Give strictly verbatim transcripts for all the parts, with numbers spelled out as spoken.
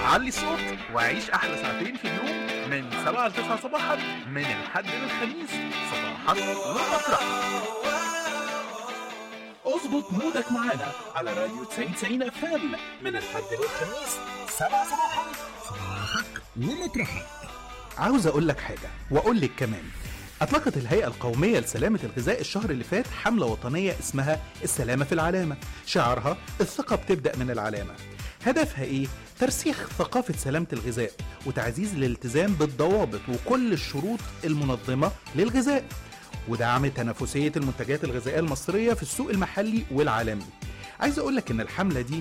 علي الصوت وعيش أحلى ساعتين في اليوم من سبعة لتسعة صباحا من الحد للخميس صباحا ومطرح. اظبط مودك معانا على راديو تسعين تسعين اف ام من الحد للخميس سبعة صباحا صباحك ومطرحك. عاوز أقول لك حاجة وأقول لك كمان، أطلقت الهيئة القومية لسلامة الغذاء الشهر اللي فات حملة وطنية اسمها السلامة في العلامة، شعارها الثقة بتبدأ من العلامة. هدفها إيه؟ ترسيخ ثقافة سلامة الغذاء وتعزيز الالتزام بالضوابط وكل الشروط المنظمة للغذاء، ودعم تنافسية المنتجات الغذائية المصرية في السوق المحلي والعالمي. عايز أقولك إن الحملة دي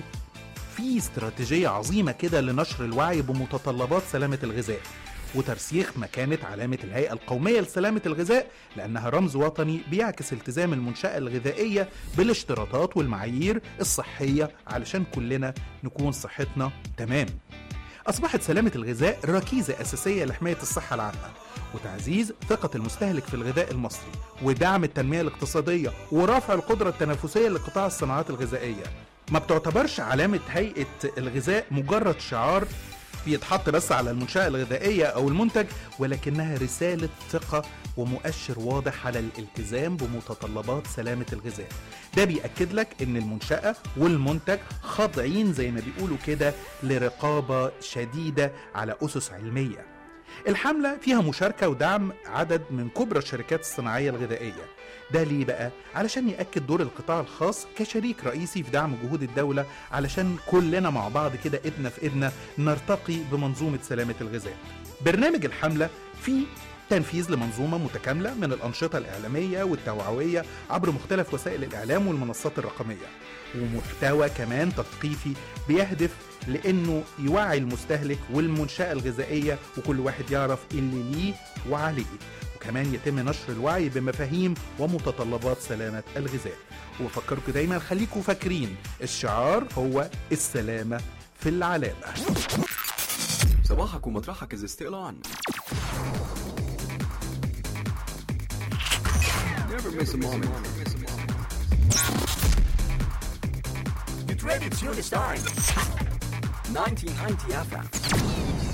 في استراتيجية عظيمة كده لنشر الوعي بمتطلبات سلامة الغذاء وترسيخ مكانة علامة الهيئة القومية لسلامة الغذاء، لأنها رمز وطني بيعكس التزام المنشأة الغذائية بالاشتراطات والمعايير الصحية علشان كلنا نكون صحتنا تمام. أصبحت سلامة الغذاء ركيزة أساسية لحماية الصحة العامة وتعزيز ثقة المستهلك في الغذاء المصري ودعم التنمية الاقتصادية ورفع القدرة التنافسية لقطاع الصناعات الغذائية. ما بتعتبرش علامة هيئة الغذاء مجرد شعار بيتحط بس على المنشأة الغذائية أو المنتج، ولكنها رسالة ثقة ومؤشر واضح على الالتزام بمتطلبات سلامة الغذاء. ده بيأكد لك إن المنشأة والمنتج خاضعين زي ما بيقولوا كده لرقابة شديدة على أسس علمية. الحملة فيها مشاركة ودعم عدد من كبرى الشركات الصناعية الغذائية. ده ليه بقى؟ علشان يأكد دور القطاع الخاص كشريك رئيسي في دعم جهود الدولة علشان كلنا مع بعض كده إيدنا في إيدنا نرتقي بمنظومة سلامة الغذاء. برنامج الحملة فيه تنفيذ لمنظومة متكاملة من الأنشطة الإعلامية والتوعوية عبر مختلف وسائل الإعلام والمنصات الرقمية، ومحتوى كمان تثقيفي بيهدف لأنه يوعي المستهلك والمنشأة الغذائية وكل واحد يعرف اللي ليه وعليه، وكمان يتم نشر الوعي بمفاهيم ومتطلبات سلامة الغذاء. وفكركم دايما خليكم فاكرين الشعار هو السلامة في العلامة. صباحك ومطرحك is still on. Never miss a moment. Get ready to tune the stars. nineteen ninety F M.